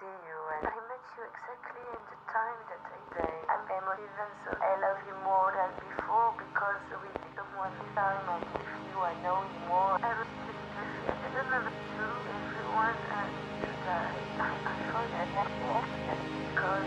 see you, and I met you exactly in the time that I say I'm emotive, and so I love you more than before because with someone this time and with you I know you more. I really feel I don't know what to do.